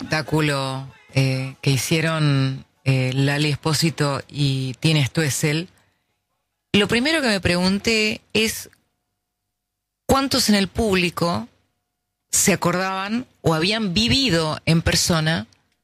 espectáculo que hicieron Lali Espósito y Tini Stoessel, lo primero que me pregunté es cuántos en el público se acordaban o habían vivido en persona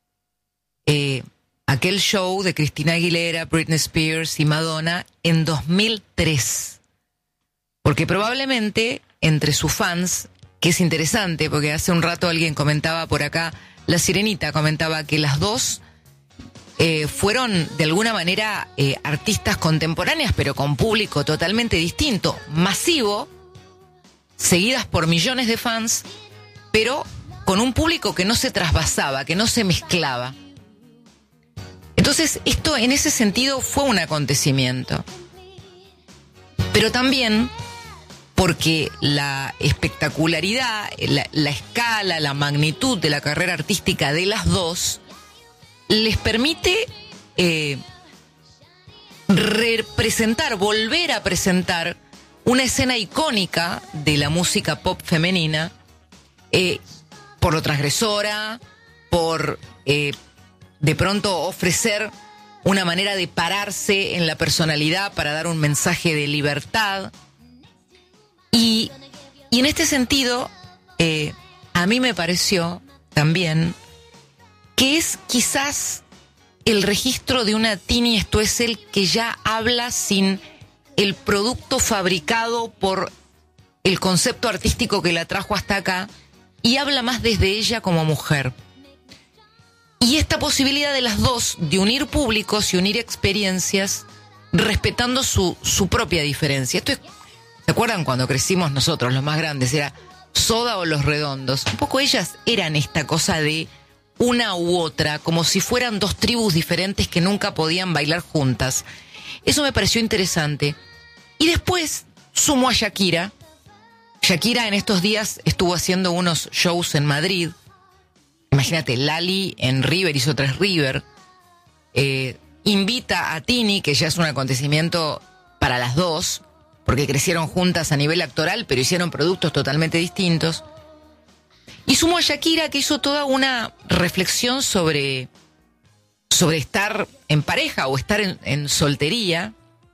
aquel show de Cristina Aguilera, Britney Spears y Madonna en 2003. Porque probablemente entre sus fans, que es interesante, porque hace un rato alguien comentaba por acá, La Sirenita comentaba que las dos fueron de alguna manera artistas contemporáneas, pero con público totalmente distinto, masivo, seguidas por millones de fans, pero con un público que no se trasvasaba, que no se mezclaba. Entonces, esto en ese sentido fue un acontecimiento. Pero también porque la espectacularidad, la escala, la magnitud de la carrera artística de las dos les permite representar, volver a presentar una escena icónica de la música pop femenina, por lo transgresora, por de pronto ofrecer una manera de pararse en la personalidad para dar un mensaje de libertad. Y en este sentido, a mí me pareció también que es quizás el registro de una Tini Stoessel que ya habla sin el producto fabricado por el concepto artístico que la trajo hasta acá, y habla más desde ella como mujer. Y esta posibilidad de las dos de unir públicos y unir experiencias respetando su propia diferencia. Esto es, ¿se acuerdan cuando crecimos nosotros, los más grandes? Era Soda o Los Redondos. Un poco ellas eran esta cosa de una u otra, como si fueran dos tribus diferentes que nunca podían bailar juntas. Eso me pareció interesante. Y después sumo a Shakira. Shakira en estos días estuvo haciendo unos shows en Madrid. Imagínate, Lali en River, hizo 3 River. Invita a Tini, que ya es un acontecimiento para las dos, porque crecieron juntas a nivel actoral, pero hicieron productos totalmente distintos. Y sumo a Shakira, que hizo toda una reflexión sobre estar en pareja o estar en soltería,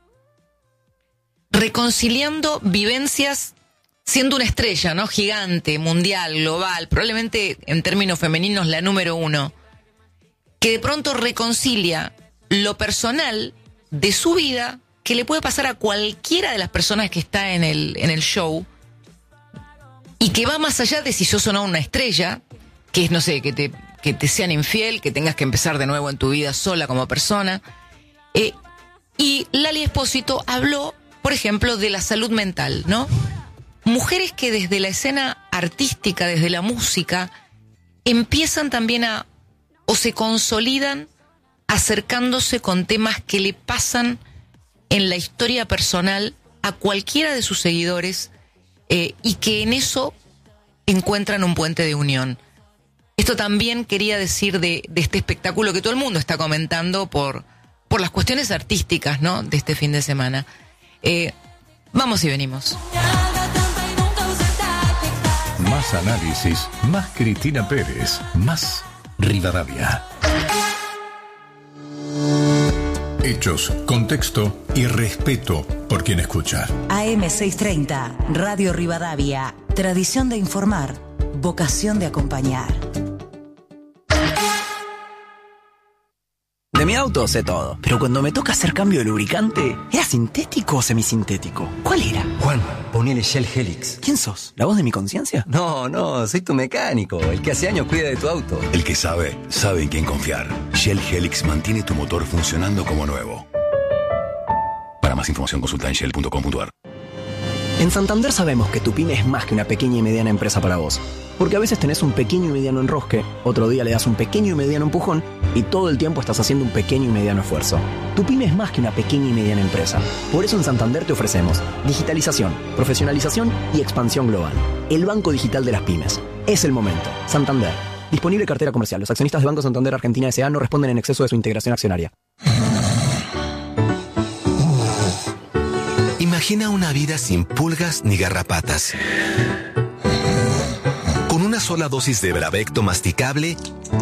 reconciliando vivencias siendo una estrella, ¿no? Gigante, mundial, global, probablemente en términos femeninos la número 1, que de pronto reconcilia lo personal de su vida, que le puede pasar a cualquiera de las personas que está en el show, y que va más allá de si sos o no una estrella, que es, no sé, que te sean infiel, que tengas que empezar de nuevo en tu vida sola como persona. Y Lali Espósito habló, por ejemplo, de la salud mental, ¿no? Mujeres que desde la escena artística, desde la música, empiezan también o se consolidan acercándose con temas que le pasan en la historia personal a cualquiera de sus seguidores, y que en eso encuentran un puente de unión. Esto también quería decir de este espectáculo que todo el mundo está comentando por las cuestiones artísticas, ¿no?, de este fin de semana. Vamos y venimos. Más análisis, más Cristina Pérez, más Rivadavia. Hechos, contexto y respeto por quien escucha. AM630, Radio Rivadavia. Tradición de informar, vocación de acompañar. De mi auto sé todo, pero cuando me toca hacer cambio de lubricante, ¿era sintético o semisintético? ¿Cuál era? Juan, ponele Shell Helix. ¿Quién sos? ¿La voz de mi conciencia? No, soy tu mecánico, el que hace años cuida de tu auto. El que sabe en quién confiar. Shell Helix mantiene tu motor funcionando como nuevo. Para más información consulta en shell.com.ar. En Santander sabemos que tu pyme es más que una pequeña y mediana empresa para vos. Porque a veces tenés un pequeño y mediano enrosque, otro día le das un pequeño y mediano empujón, y todo el tiempo estás haciendo un pequeño y mediano esfuerzo. Tu pyme es más que una pequeña y mediana empresa. Por eso en Santander te ofrecemos digitalización, profesionalización y expansión global. El banco digital de las pymes. Es el momento. Santander. Disponible cartera comercial. Los accionistas de Banco Santander Argentina S.A. no responden en exceso de su integración accionaria. Imagina una vida sin pulgas ni garrapatas. Con una sola dosis de Bravecto masticable